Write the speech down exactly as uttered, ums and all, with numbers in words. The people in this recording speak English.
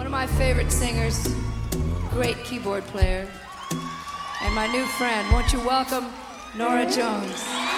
of my favorite singers, great keyboard player, and my new friend. Won't you welcome Norah Jones?